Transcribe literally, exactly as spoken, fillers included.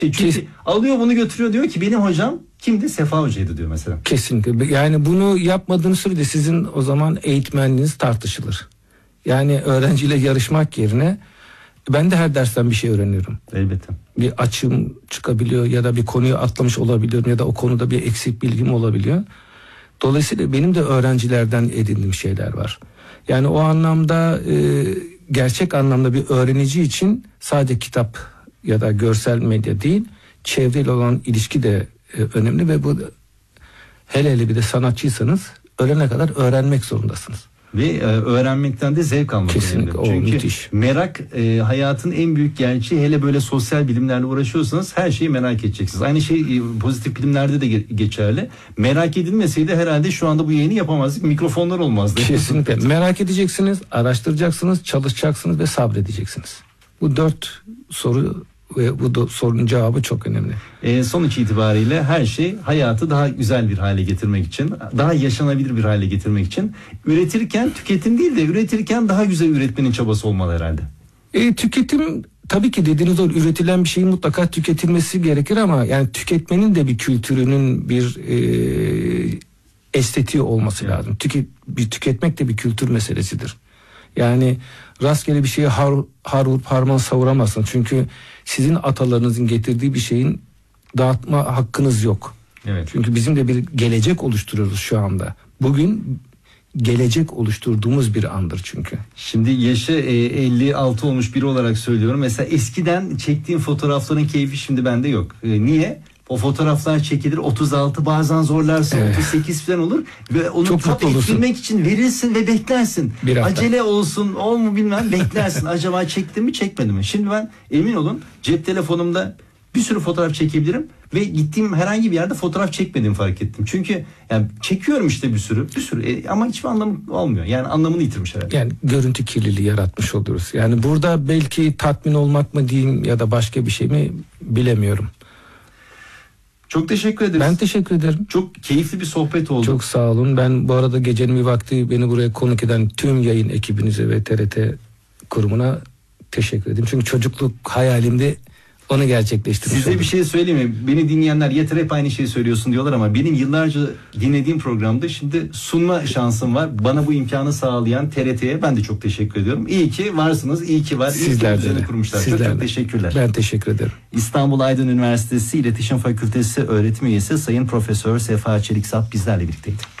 Çünkü Kes- alıyor bunu götürüyor, diyor ki benim hocam kimdi? Sefa Hoca'ydı diyor mesela. Kesinlikle. Yani bunu yapmadığınız sürece sizin o zaman eğitmenliğiniz tartışılır. Yani öğrenciyle yarışmak yerine ben de her dersten bir şey öğreniyorum. Elbette. Bir açım çıkabiliyor ya da bir konuyu atlamış olabiliyorum ya da o konuda bir eksik bilgim olabiliyor. Dolayısıyla benim de öğrencilerden edindiğim şeyler var. Yani o anlamda e, gerçek anlamda bir öğrenici için sadece kitap ya da görsel medya değil, çevreyle olan ilişki de e, önemli ve bu hele hele bir de sanatçıysanız ölene kadar öğrenmek zorundasınız. Ve e, öğrenmekten de zevk almak Kesinlikle, önemli. Çünkü müthiş. merak e, hayatın en büyük gerçeği. Hele böyle sosyal bilimlerle uğraşıyorsanız her şeyi merak edeceksiniz. Aynı şey e, pozitif bilimlerde de ge- geçerli. Merak edilmeseydi herhalde şu anda bu yayını yapamazdık. Mikrofonlar olmazdı. Kesinlikle. Merak edeceksiniz, araştıracaksınız, çalışacaksınız ve sabredeceksiniz. Bu dört soru ve bu do- sorunun cevabı çok önemli. E, sonuç itibariyle her şey hayatı daha güzel bir hale getirmek için, daha yaşanabilir bir hale getirmek için üretirken tüketim değil de üretirken daha güzel üretmenin çabası olmalı herhalde. E, tüketim tabii ki dediğiniz o üretilen bir şeyin mutlaka tüketilmesi gerekir ama yani tüketmenin de bir kültürünün bir e, estetiği olması evet. lazım. Tüket, bir tüketmek de bir kültür meselesidir. Yani rastgele bir şeye har, har vurup harman savuramazsın. Çünkü sizin atalarınızın getirdiği bir şeyin dağıtma hakkınız yok. Evet. Çünkü bizim de bir gelecek oluşturuyoruz şu anda. Bugün gelecek oluşturduğumuz bir andır çünkü. Şimdi yaşı e, elli altı olmuş biri olarak söylüyorum. Mesela eskiden çektiğim fotoğrafların keyfi şimdi bende yok. E, niye? O fotoğraflar çekilir otuz altı, bazen zorlarsın evet. otuz sekiz falan olur ve onu çok tat ettirmek için verirsin ve beklersin. Acele olsun ol mu bilmem beklersin. Acaba çektim mi çekmedim mi? Şimdi ben emin olun cep telefonumda bir sürü fotoğraf çekebilirim ve gittiğim herhangi bir yerde fotoğraf çekmediğimi fark ettim. Çünkü yani çekiyorum işte bir sürü bir sürü e, ama hiçbir anlamı olmuyor. Yani anlamını yitirmiş herhalde. Yani görüntü kirliliği yaratmış oluruz. Yani burada belki tatmin olmak mı diyeyim ya da başka bir şey mi bilemiyorum. Çok teşekkür ederiz. Ben teşekkür ederim. Çok keyifli bir sohbet oldu. Çok sağ olun. Ben bu arada gecenin bir vakti beni buraya konuk eden tüm yayın ekibinize ve T R T kurumuna teşekkür ederim. Çünkü çocukluk hayalimde onu gerçekleştirmiş Size oldum. bir şey söyleyeyim mi? Beni dinleyenler yeter hep aynı şeyi söylüyorsun diyorlar ama benim yıllarca dinlediğim programda şimdi sunma şansım var. Bana bu imkanı sağlayan T R T'ye ben de çok teşekkür ediyorum. İyi ki varsınız, iyi ki var. Sizler iyi ki düzeni kurmuşlar. Sizler çok de. çok teşekkürler. Ben teşekkür ederim. İstanbul Aydın Üniversitesi İletişim Fakültesi öğretim üyesi Sayın Profesör Sefa Çeliksap bizlerle birlikteydi.